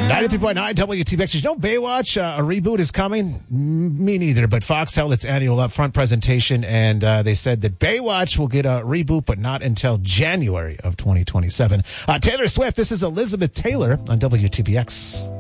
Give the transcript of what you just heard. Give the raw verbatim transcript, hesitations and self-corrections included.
ninety-three point nine W T B X. You know Baywatch, uh, a reboot is coming? M- me neither, but Fox held its annual upfront presentation, and uh, they said that Baywatch will get a reboot, but not until January of twenty twenty-seven. Uh, Taylor Swift, this is Elizabeth Taylor on W T B X.